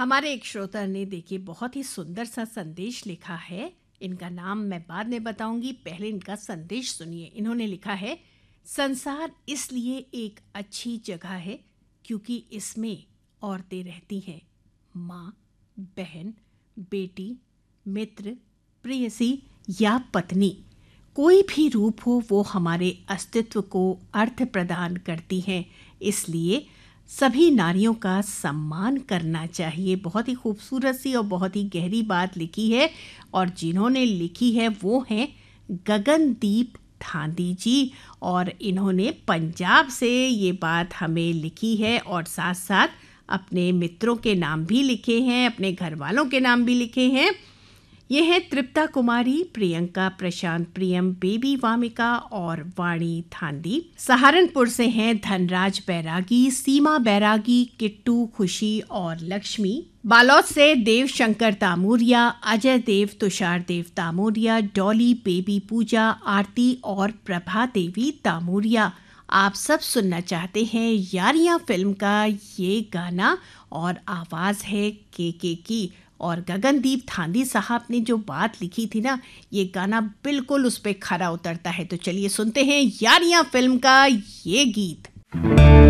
हमारे एक श्रोता ने देखिए बहुत ही सुंदर सा संदेश लिखा है। इनका नाम मैं बाद में बताऊंगी, पहले इनका संदेश सुनिए। इन्होंने लिखा है, संसार इसलिए एक अच्छी जगह है क्योंकि इसमें औरतें रहती हैं। माँ, बहन, बेटी, मित्र, प्रेयसी या पत्नी, कोई भी रूप हो वो हमारे अस्तित्व को अर्थ प्रदान करती हैं। इसलिए सभी नारियों का सम्मान करना चाहिए। बहुत ही खूबसूरत सी और बहुत ही गहरी बात लिखी है और जिन्होंने लिखी है वो हैं गगनदीप थांदी जी, और इन्होंने पंजाब से ये बात हमें लिखी है और साथ साथ अपने मित्रों के नाम भी लिखे हैं, अपने घर वालों के नाम भी लिखे हैं। ये हैं तृप्ता कुमारी, प्रियंका, प्रशांत, प्रियम, बेबी वामिका और वाणी थांदी। सहारनपुर से हैं धनराज बैरागी, सीमा बैरागी, किट्टू, खुशी और लक्ष्मी। बालोद से देव शंकर तामूरिया, अजय देव, तुषार देव तामूरिया, डॉली, बेबी, पूजा, आरती और प्रभा देवी तामूरिया। आप सब सुनना चाहते हैं यारियां फिल्म का ये गाना और आवाज़ है के की। और गगनदीप थांदी साहब ने जो बात लिखी थी ना, ये गाना बिल्कुल उस पे खरा उतरता है। तो चलिए सुनते हैं यारियां फिल्म का ये गीत।